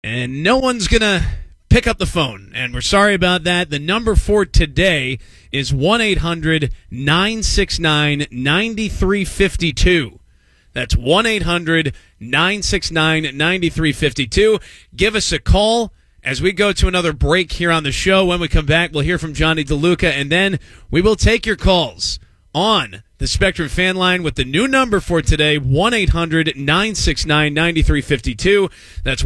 and no one's going to pick up the phone, and we're sorry about that. The number for today is 1-800-969-9352. That's 1-800-969-9352. Give us a call as we go to another break here on the show. When we come back, we'll hear from Johnny DeLuca, and then we will take your calls on the Spectrum fan line with the new number for today, 1-800-969-9352. That's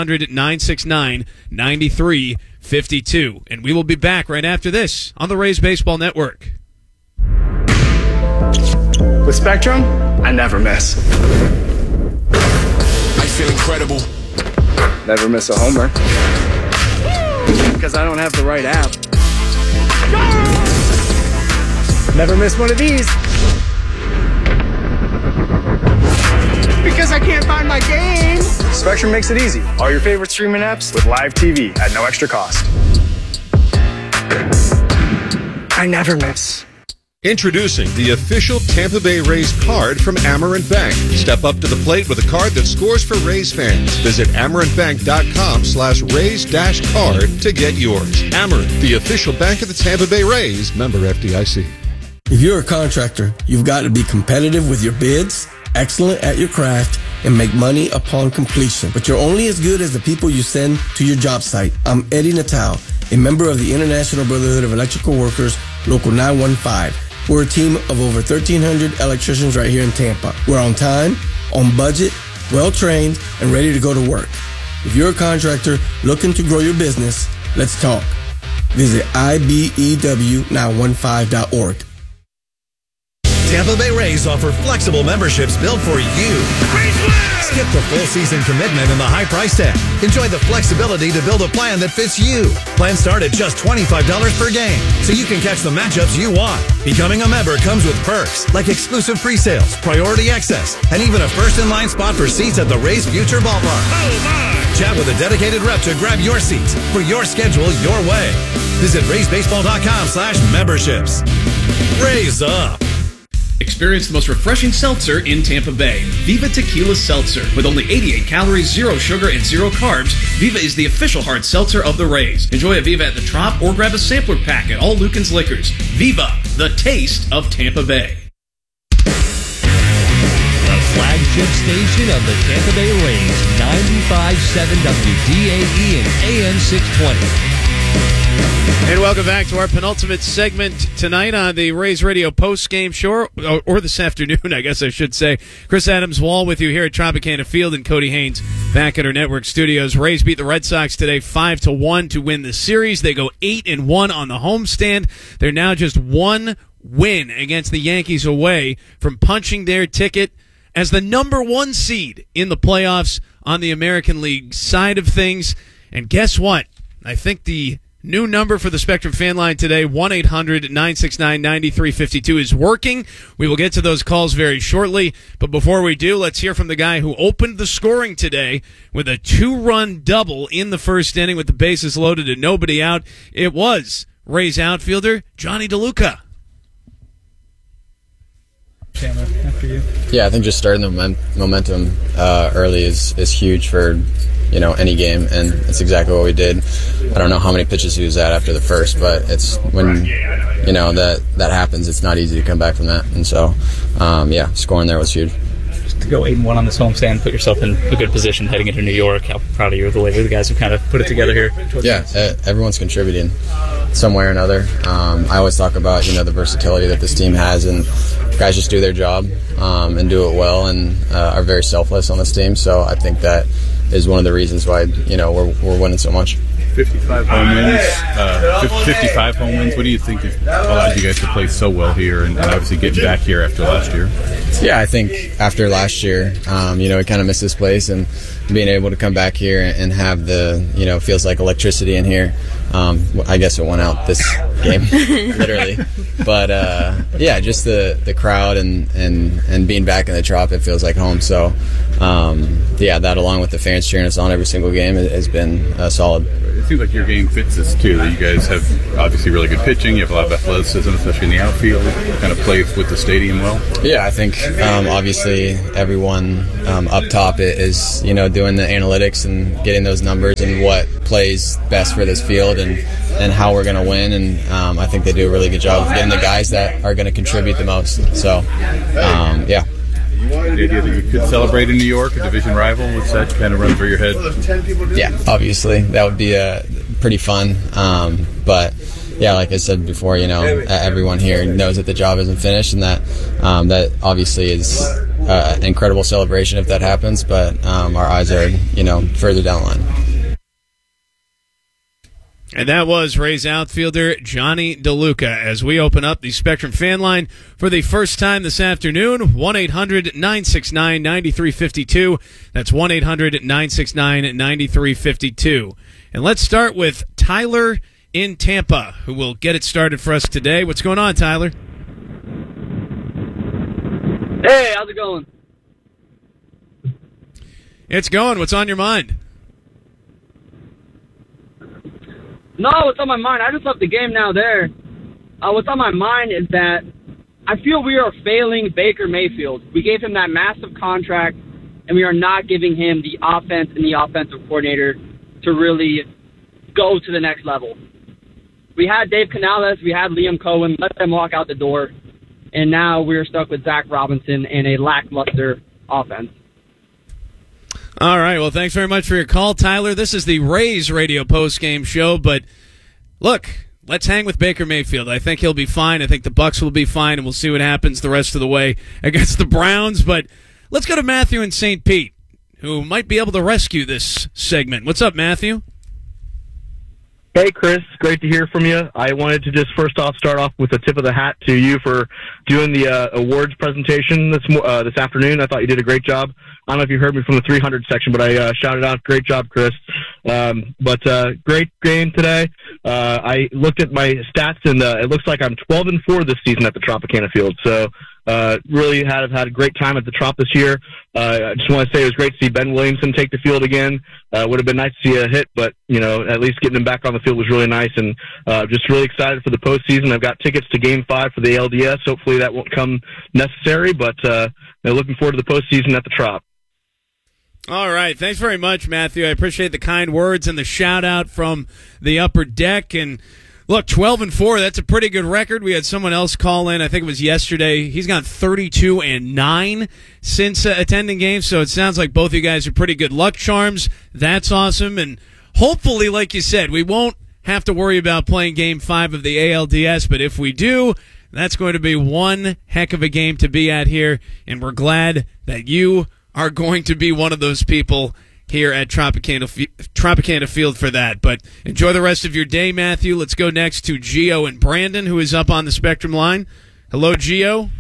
1-800-969-9352. And we will be back right after this on the Rays Baseball Network. With Spectrum, I never miss. I feel incredible. Never miss a homer. Because I don't have the right app. Never miss one of these. Because I can't find my game. Spectrum makes it easy. All your favorite streaming apps with live TV at no extra cost. I never miss. Introducing the official Tampa Bay Rays card from Amerant Bank. Step up to the plate with a card that scores for Rays fans. Visit amerantbank.com/Rays-card to get yours. Amerant, the official bank of the Tampa Bay Rays. Member FDIC. If you're a contractor, you've got to be competitive with your bids, excellent at your craft, and make money upon completion. But you're only as good as the people you send to your job site. I'm Eddie Natal, a member of the International Brotherhood of Electrical Workers, Local 915. We're a team of over 1,300 electricians right here in Tampa. We're on time, on budget, well-trained, and ready to go to work. If you're a contractor looking to grow your business, let's talk. Visit IBEW915.org. Tampa Bay Rays offer flexible memberships built for you. Skip the full season commitment and the high price tag. Enjoy the flexibility to build a plan that fits you. Plans start at just $25 per game, so you can catch the matchups you want. Becoming a member comes with perks like exclusive pre-sales, priority access, and even a first-in-line spot for seats at the Rays Future Ballpark. Chat with a dedicated rep to grab your seats for your schedule your way. Visit RaysBaseball.com/memberships. Raise up. Experience the most refreshing seltzer in Tampa Bay, Viva Tequila Seltzer. With only 88 calories, 0 sugar, and 0 carbs, Viva is the official hard seltzer of the Rays. Enjoy a Viva at the Trop or grab a sampler pack at all Lucan's Liquors. Viva, the taste of Tampa Bay. The flagship station of the Tampa Bay Rays, 95.7 WDAE and AM 620. And welcome back to our penultimate segment tonight on the Rays Radio post-game show, or this afternoon, I guess I should say. Chris Adams-Wall with you here at Tropicana Field, and Cody Haynes back at our network studios. Rays beat the Red Sox today 5-1 to win the series. They go 8-1 on the homestand. They're now just one win against the Yankees away from punching their ticket as the number 1 seed in the playoffs on the American League side of things. And guess what? I think the new number for the Spectrum fan line today, 1-800-969-9352, is working. We will get to those calls very shortly. But before we do, let's hear from the guy who opened the scoring today with a 2-run double in the first inning with the bases loaded and nobody out. It was Rays outfielder Johnny DeLuca. After you. Yeah, I think just starting the momentum early is huge for any game, and it's exactly what we did. I don't know how many pitches he was at after the first, but it's when that happens, it's not easy to come back from that. And so, scoring there was huge. Just to go 8-1 on this homestand, put yourself in a good position heading into New York. How proud of you of the way the guys have kind of put it together here? Yeah, everyone's contributing some way or another. I always talk about the versatility that this team has, and guys just do their job and do it well, and are very selfless on this team. So I think that is one of the reasons why we're winning so much. 55 home wins. 55 home wins. What do you think allowed you guys to play so well here, and obviously getting back here after last year? Yeah, I think after last year, we kind of missed this place, and being able to come back here and have the feels like electricity in here. I guess it went out this game, literally. But yeah, just the crowd and being back in the Trop, it feels like home. So yeah, that along with the fans cheering us on every single game has been solid. It seems like your game fits this too. That you guys have obviously really good pitching. You have a lot of athleticism, especially in the outfield. Kind of play with the stadium well. Yeah, I think obviously everyone up top is doing the analytics and getting those numbers and what plays best for this field and how we're going to win. And I think they do a really good job of getting the guys that are going to contribute the most. So yeah. The idea that you could celebrate in New York, a division rival, what's that kind of run through your head? Yeah, obviously that would be pretty fun. But yeah, like I said before, everyone here knows that the job isn't finished, and that obviously is an incredible celebration if that happens. But our eyes are further down the line. And that was Rays outfielder Johnny DeLuca as we open up the Spectrum fan line for the first time this afternoon. 1-800-969-9352. That's 1-800-969-9352. And let's start with Tyler in Tampa, who will get it started for us today. What's going on, Tyler? Hey, how's it going? It's going. What's on your mind? No, what's on my mind? I just left the game now there. What's on my mind is that I feel we are failing Baker Mayfield. We gave him that massive contract, and we are not giving him the offense and the offensive coordinator to really go to the next level. We had Dave Canales, we had Liam Cohen, let them walk out the door, and now we're stuck with Zach Robinson and a lackluster offense. All right, well, thanks very much for your call, Tyler. This is the Rays radio postgame show, but look, let's hang with Baker Mayfield. I think he'll be fine. I think the Bucs will be fine, and we'll see what happens the rest of the way against the Browns. But let's go to Matthew in St. Pete, who might be able to rescue this segment. What's up, Matthew? Hey, Chris. Great to hear from you. I wanted to just first off start off with a tip of the hat to you for doing the awards presentation this afternoon. I thought you did a great job. I don't know if you heard me from the 300 section, but I shouted out, great job, Chris. But great game today. I looked at my stats, and it looks like I'm 12-4 this season at the Tropicana Field. So really have had a great time at the Trop this year. I just want to say it was great to see Ben Williamson take the field again. Would have been nice to see a hit, but at least getting him back on the field was really nice, and just really excited for the postseason. I've got tickets to Game 5 for the LDS. Hopefully that won't come necessary, but looking forward to the postseason at the Trop. All right. Thanks very much, Matthew. I appreciate the kind words and the shout-out from the upper deck. And look, 12-4, that's a pretty good record. We had someone else call in, I think it was yesterday. He's gone 32-9 since attending games, so it sounds like both of you guys are pretty good luck charms. That's awesome. And hopefully, like you said, we won't have to worry about playing Game 5 of the ALDS, but if we do, that's going to be one heck of a game to be at here, and we're glad that you are going to be one of those people here at Tropicana Field for that. But enjoy the rest of your day, Matthew. Let's go next to Gio and Brandon, who is up on the Spectrum line. Hello, Gio. All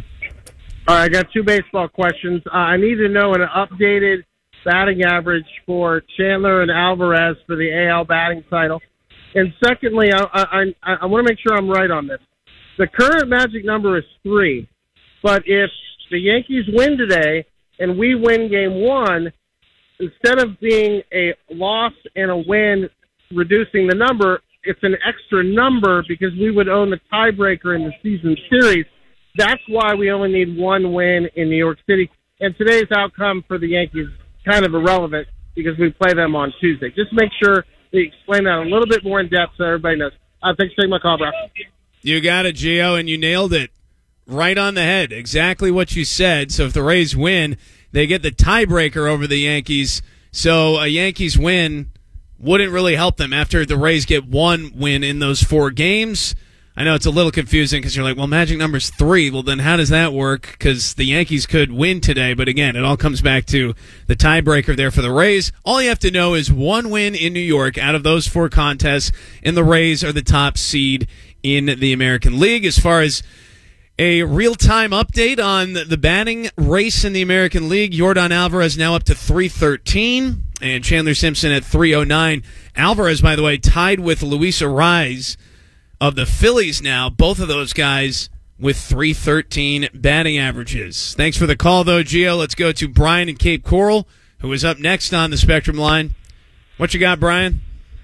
right, I got two baseball questions. I need to know an updated batting average for Chandler and Alvarez for the AL batting title. And secondly, I want to make sure I'm right on this. The current magic number is 3, but if the Yankees win today and we win Game 1, instead of being a loss and a win, reducing the number, it's an extra number because we would own the tiebreaker in the season series. That's why we only need one win in New York City. And today's outcome for the Yankees is kind of irrelevant because we play them on Tuesday. Just make sure they explain that a little bit more in depth so everybody knows. Thanks for taking my call, bro. You got it, Gio, and you nailed it. Right on the head. Exactly what you said. So if the Rays win, they get the tiebreaker over the Yankees. So a Yankees win wouldn't really help them after the Rays get one win in those 4 games. I know it's a little confusing because you're like, well, magic number's 3. Well, then how does that work? Because the Yankees could win today. But again, it all comes back to the tiebreaker there for the Rays. All you have to know is one win in New York out of those 4 contests, and the Rays are the top seed in the American League. As far as a real-time update on the batting race in the American League, Yordan Alvarez now up to 313, and Chandler Simpson at 309. Alvarez, by the way, tied with Luis Arraez of the Phillies now. Both of those guys with .313 batting averages. Thanks for the call, though, Gio. Let's go to Brian in Cape Coral, who is up next on the Spectrum line. What you got, Brian?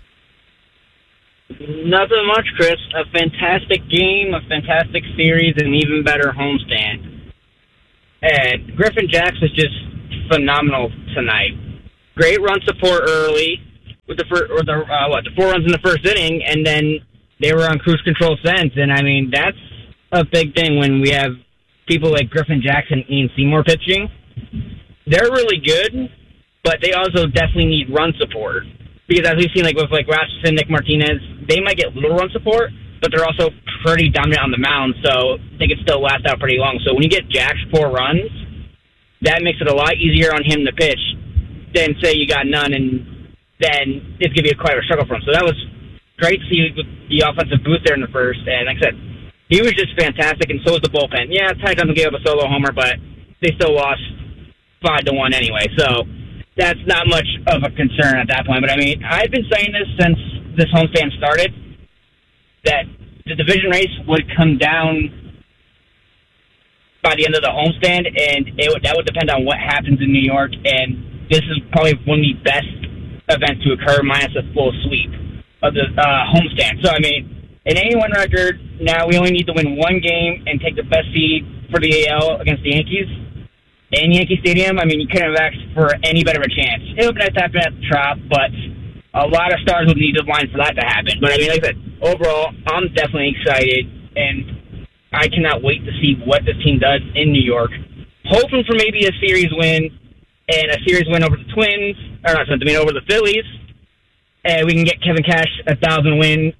Nothing much, Chris. A fantastic game, a fantastic series, and an even better homestand. And Griffin Jax was just phenomenal tonight. Great run support early with the 4 runs in the first inning, and then they were on cruise control since. And I mean, that's a big thing when we have people like Griffin Jax and Ian Seymour pitching. They're really good, but they also definitely need run support. Because as we've seen, with Rasmussen, Nick Martinez, they might get little run support, but they're also pretty dominant on the mound, so they can still last out pretty long. So when you get Jax 4 runs, that makes it a lot easier on him to pitch than, say, you got none, and then it's going to be quite a struggle for him. So that was great to see with the offensive boost there in the first, and like I said, he was just fantastic, and so was the bullpen. Yeah, Ty Johnson gave up a solo homer, but they still lost 5-1 anyway, so that's not much of a concern at that point. But, I mean, I've been saying this since this homestand started, that the division race would come down by the end of the homestand, and that would depend on what happens in New York. And this is probably one of the best events to occur, minus a full sweep of the homestand. So, I mean, in any one record, now we only need to win one game and take the best seed for the AL against the Yankees in Yankee Stadium. I mean, you couldn't have asked for any better of a chance. It would be nice to happen at the Trop, but a lot of stars would need to line for that to happen. But, I mean, like I said, overall, I'm definitely excited, and I cannot wait to see what this team does in New York. Hoping for maybe a series win, and a series win over the Twins, over the Phillies, and we can get Kevin Cash 1,000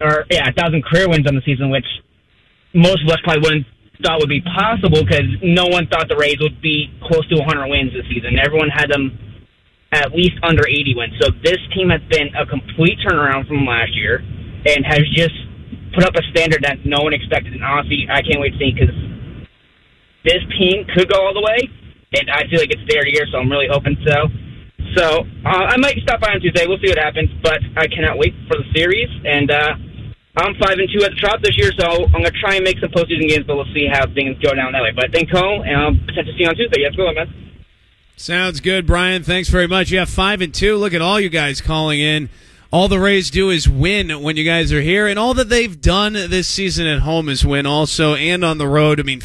career wins on the season, which most of us probably wouldn't thought would be possible because no one thought the Rays would be close to 100 wins this season. Everyone had them at least under 80 wins. So this team has been a complete turnaround from last year and has just put up a standard that no one expected. And honestly, I can't wait to see because this team could go all the way, and I feel like it's their year, so I'm really hoping so. So I might stop by on Tuesday. We'll see what happens, but I cannot wait for the series. And I'm 5-2 at the Trop this year, so I'm going to try and make some postseason games, but we'll see how things go down that way. But thank you, and I'll potentially see you on Tuesday. Yeah, go on, man. Sounds good, Brian. Thanks very much. Yeah, 5-2. Look at all you guys calling in. All the Rays do is win when you guys are here, and all that they've done this season at home is win also, and on the road. I mean,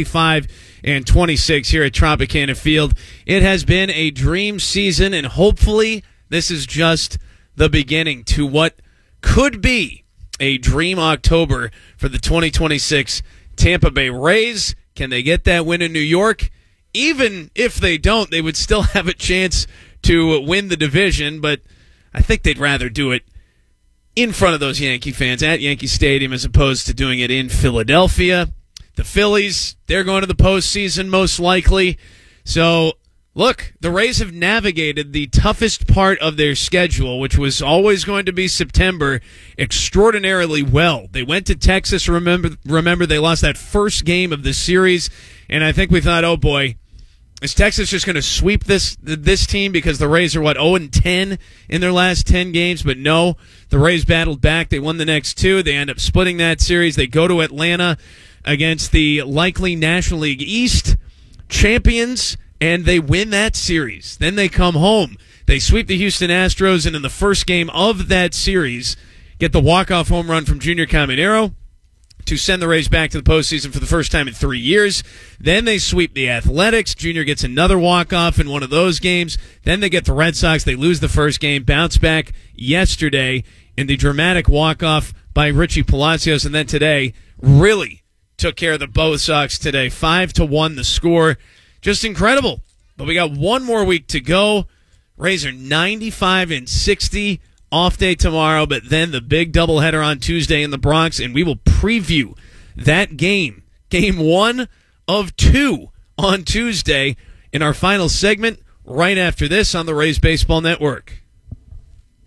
55-26 here at Tropicana Field. It has been a dream season, and hopefully this is just the beginning to what could be a dream October for the 2026 Tampa Bay Rays. Can they get that win in New York? Even if they don't, they would still have a chance to win the division, but I think they'd rather do it in front of those Yankee fans at Yankee Stadium as opposed to doing it in Philadelphia. The Phillies, they're going to the postseason most likely. So, look, the Rays have navigated the toughest part of their schedule, which was always going to be September, extraordinarily well. They went to Texas. Remember they lost that first game of the series, and I think we thought, oh boy, is Texas just going to sweep this team because the Rays are, 0-10 in their last 10 games? But no, the Rays battled back. They won the next two. They end up splitting that series. They go to Atlanta against the likely National League East champions, and they win that series. Then they come home. They sweep the Houston Astros, and in the first game of that series, get the walk-off home run from Junior Caminero to send the Rays back to the postseason for the first time in 3 years. Then they sweep the Athletics. Junior gets another walk-off in one of those games. Then they get the Red Sox. They lose the first game, bounce back yesterday in the dramatic walk-off by Richie Palacios. And then today really took care of the Bo Sox today. 5-1 the score. Just incredible. But we got one more week to go. Rays are 95-60. Off day tomorrow, but then the big doubleheader on Tuesday in the Bronx, and we will preview that game, game 1 of 2 on Tuesday in our final segment right after this on the Rays Baseball Network.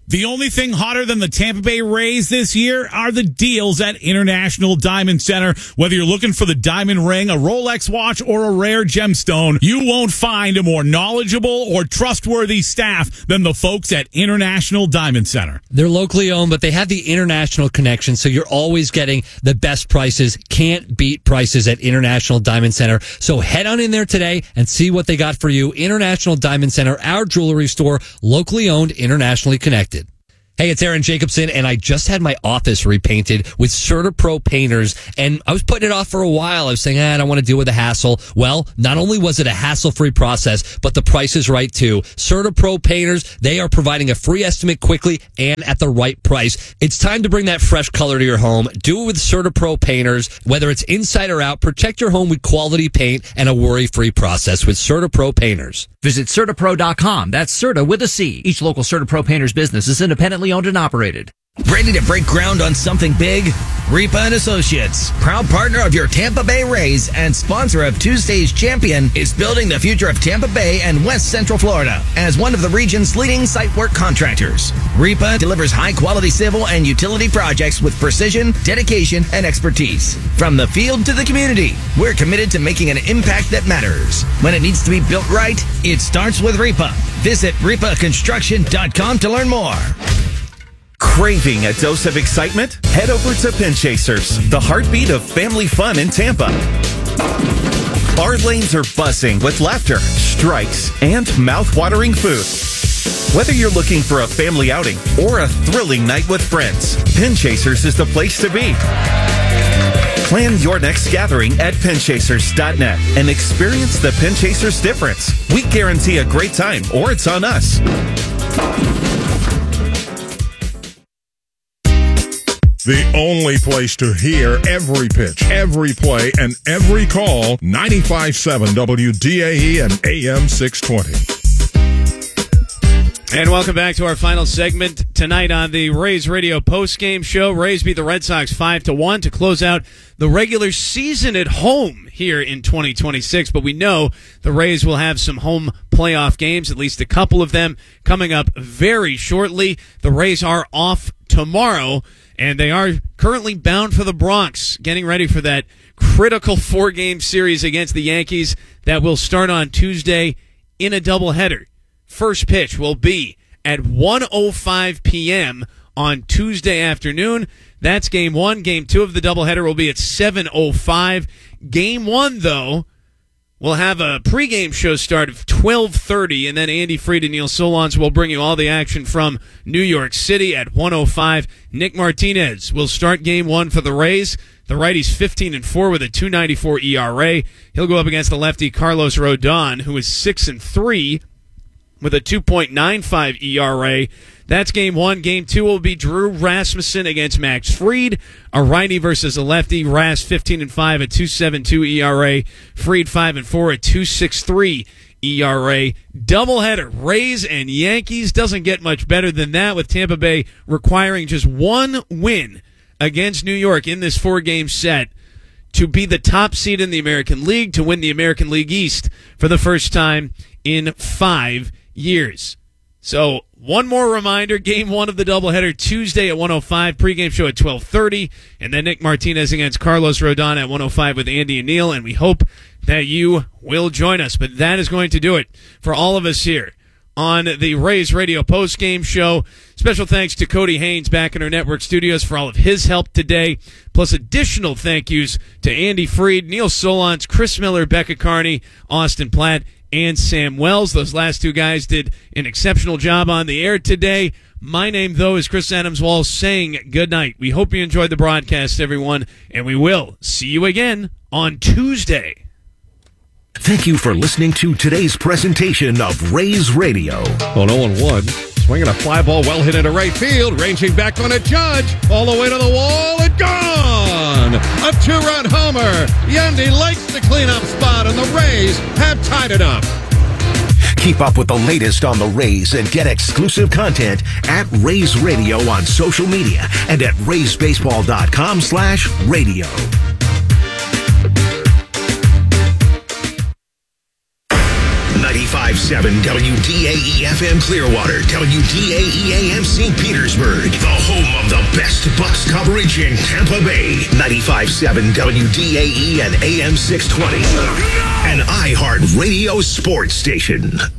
The only thing hotter than the Tampa Bay Rays this year are the deals at International Diamond Center. Whether you're looking for the diamond ring, a Rolex watch, or a rare gemstone, you won't find a more knowledgeable or trustworthy staff than the folks at International Diamond Center. They're locally owned, but they have the international connection, so you're always getting the best prices. Can't beat prices at International Diamond Center. So head on in there today and see what they got for you. International Diamond Center, our jewelry store, locally owned, internationally connected. Hey, it's Aaron Jacobson, and I just had my office repainted with CertaPro painters, and I was putting it off for a while. I was saying, I don't want to deal with the hassle. Well, not only was it a hassle-free process, but the price is right, too. CertaPro painters, they are providing a free estimate quickly and at the right price. It's time to bring that fresh color to your home. Do it with CertaPro painters. Whether it's inside or out, protect your home with quality paint and a worry-free process with CertaPro painters. Visit CertaPro.com. That's Certa with a C. Each local CertaPro painter's business is independently owned and operated. Ready to break ground on something big? Ripa and Associates, proud partner of your Tampa Bay Rays and sponsor of Tuesday's Champion, is building the future of Tampa Bay and West Central Florida as one of the region's leading site work contractors. Ripa delivers high-quality civil and utility projects with precision, dedication, and expertise. From the field to the community, we're committed to making an impact that matters. When it needs to be built right, it starts with Ripa. Visit ripaconstruction.com to learn more. Craving a dose of excitement? Head over to Pin Chasers, the heartbeat of family fun in Tampa. Our lanes are buzzing with laughter, strikes, and mouth-watering food. Whether you're looking for a family outing or a thrilling night with friends, Pin Chasers is the place to be. Plan your next gathering at pinchasers.net and experience the Pin Chasers difference. We guarantee a great time, or it's on us. The only place to hear every pitch, every play, and every call. 95.7 WDAE and AM 620. And welcome back to our final segment tonight on the Rays Radio postgame show. Rays beat the Red Sox 5-1 to close out the regular season at home here in 2026. But we know the Rays will have some home playoff games, at least a couple of them, coming up very shortly. The Rays are off tomorrow, and they are currently bound for the Bronx, getting ready for that critical 4-game series against the Yankees that will start on Tuesday in a doubleheader. First pitch will be at 1:05 p.m. on Tuesday afternoon. That's Game 1. Game 2 of the doubleheader will be at 7:05. Game 1, though, will have a pregame show start of 12:30, and then Andy Fried and Neil Solondz will bring you all the action from New York City at 1:05. Nick Martinez will start Game 1 for the Rays. The righty's 15-4 with a 2.94 ERA. He'll go up against the lefty Carlos Rodon, who is 6-3 with a 2.95 ERA. That's Game 1. Game 2 will be Drew Rasmussen against Max Fried. A righty versus a lefty. Ras 15-5 at 2.72 ERA. Fried 5-4 at 2.63 ERA. Doubleheader. Rays and Yankees. Doesn't get much better than that, with Tampa Bay requiring just one win against New York in this 4-game set to be the top seed in the American League, to win the American League East for the first time in 5 years. So, one more reminder, Game 1 of the doubleheader Tuesday at 1:05, pregame show at 12:30, and then Nick Martinez against Carlos Rodon at 1:05 with Andy and Neil, and we hope that you will join us. But that is going to do it for all of us here on the Rays Radio postgame show. Special thanks to Cody Haynes back in our network studios for all of his help today, plus additional thank yous to Andy Fried, Neil Solondz, Chris Miller, Becca Carney, Austin Platt, and Sam Wells. Those last two guys did an exceptional job on the air today. My name, though, is Chris Adams-Wall, saying good night. We hope you enjoyed the broadcast, everyone, and we will see you again on Tuesday. Thank you for listening to today's presentation of Rays Radio. On 0-1, swinging a fly ball well hit into right field, ranging back on a Judge, all the way to the wall and gone! A 2-run homer. Yandy likes the cleanup spot, and the Rays have tied it up. Keep up with the latest on the Rays and get exclusive content at Rays Radio on social media and at raysbaseball.com/radio. 95.7 95.7 WDAE FM Clearwater, WDAE AM St. Petersburg, the home of the best Bucks coverage in Tampa Bay. 95.7 WDAE and AM 620. An iHeart Radio sports station.